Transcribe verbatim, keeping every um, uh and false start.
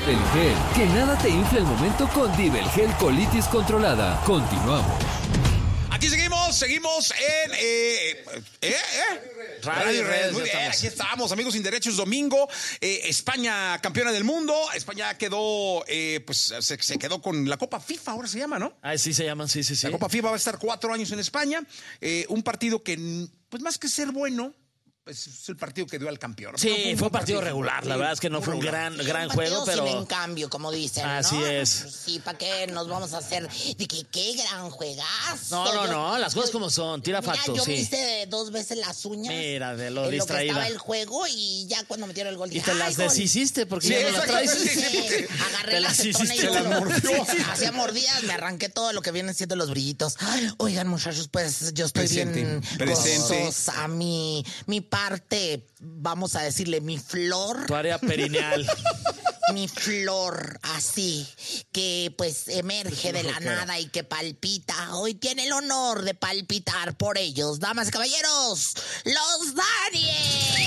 Divelgel. Que nada te infle el momento con Divelgel Colitis Controlada. Continuamos. Aquí seguimos, seguimos en... Eh, ¿Eh? ¿Eh? Radio y Redes. Muy bien, aquí estamos, amigos sin derechos, domingo. Eh, España, campeona del mundo. España quedó, eh, pues se, se quedó con la Copa FIFA, ahora se llama, ¿no? Ah, sí se llama, sí, sí, sí. La Copa FIFA va a estar cuatro años en España. Eh, un partido que, pues más que ser bueno... es el partido que dio al campeón. Sí, no, fue, un, fue un partido, partido regular. Sí, la verdad es que no fue un gran, sí, gran un juego, pero. Sin en cambio, como dicen. Así ¿no? es. Sí, ¿para qué nos vamos a hacer? De que qué gran juegazo. No, no, yo, no, las cosas yo, como son. Tira mira, factos. Yo sí. me hice dos veces las uñas. Mira, de lo en distraída. Lo que estaba el juego y ya cuando metieron el gol. Y te las deshiciste porque sí, ya no las traes. Sí, sí. Agarré te la las acetona hiciste. y Las mordió. Hacía mordidas, me arranqué todo lo que vienen siendo los brillitos. Ay, oigan, muchachos, pues yo estoy presente, bien presente. gozosa. Mi, mi parte, vamos a decirle, mi flor. Tu área perineal. Mi flor, así, que pues emerge de la nada y que palpita. Hoy tiene el honor de palpitar por ellos, damas y caballeros, los Daniels.